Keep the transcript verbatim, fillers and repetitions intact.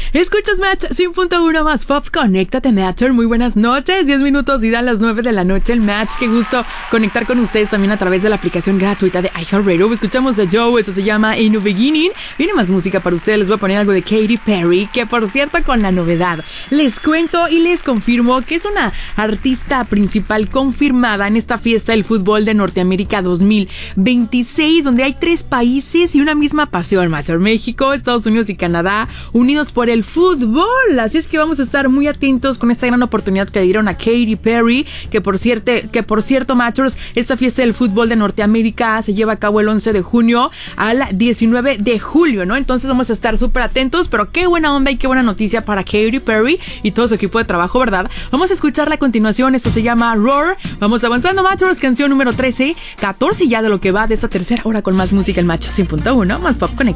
Escuchas Match cien punto uno más Pop, conéctate Matcher, muy buenas noches, diez minutos y dan las nueve de la noche el Match, qué gusto conectar con ustedes también a través de la aplicación gratuita de iHeartRadio. Escuchamos a Joe, eso se llama In the Beginning, viene más música para ustedes, les voy a poner algo de Katy Perry, que por cierto con la novedad, les cuento y les confirmo que es una artista principal confirmada en esta fiesta del fútbol de Norteamérica dos mil veintiséis, donde hay tres países y una misma pasión, Matcher, México, Estados Unidos y Canadá, unidos por el fútbol, así es que vamos a estar muy atentos con esta gran oportunidad que le dieron a Katy Perry, que por cierto, que por cierto, Matchers, esta fiesta del fútbol de Norteamérica se lleva a cabo el once de junio al diecinueve de julio, ¿no? Entonces vamos a estar súper atentos, pero qué buena onda y qué buena noticia para Katy Perry y todo su equipo de trabajo, ¿verdad? Vamos a escucharla a continuación, esto se llama Roar, vamos avanzando, Matchers, canción número trece, catorce ya de lo que va de esta tercera hora con más música, el Match cien punto uno, más Pop Connect.